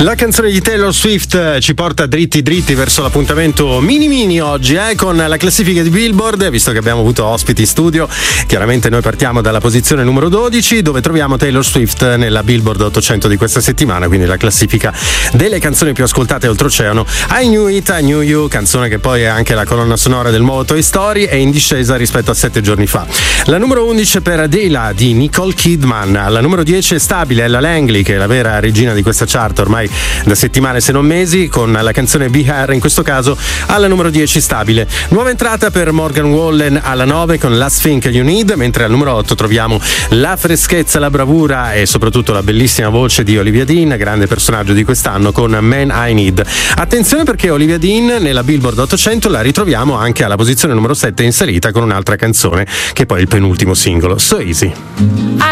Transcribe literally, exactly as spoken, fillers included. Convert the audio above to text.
La canzone di Taylor Swift ci porta dritti dritti verso l'appuntamento mini mini oggi eh, con la classifica di Billboard, visto che abbiamo avuto ospiti in studio. Chiaramente noi partiamo dalla posizione numero dodici, dove troviamo Taylor Swift nella Billboard ottocento di questa settimana, quindi la classifica delle canzoni più ascoltate oltreoceano. I Knew It, I Knew You, canzone che poi è anche la colonna sonora del nuovo Toy Story, è in discesa rispetto a sette giorni fa. La numero undici per Adela di Nicole Kidman. La numero dieci è stabile Ella Langley, che è la vera regina di questa chart ormai da settimane se non mesi, con la canzone Be Her in questo caso alla numero dieci stabile. Nuova entrata per Morgan Wallen alla nove con Last Thing You Need, mentre al numero otto troviamo la freschezza, la bravura e soprattutto la bellissima voce di Olivia Dean, grande personaggio di quest'anno, con Man I Need. Attenzione, perché Olivia Dean nella Billboard ottocento la ritroviamo anche alla posizione numero sette in salita con un'altra canzone che poi è il penultimo singolo, So Easy.